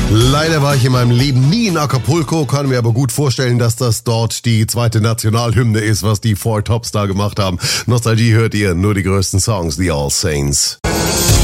Leider war ich in meinem Leben nie in Acapulco, kann mir aber gut vorstellen, dass das dort die zweite Nationalhymne ist, was die Four Tops da gemacht haben. Nostalgie hört ihr, nur die größten Songs, The All Saints.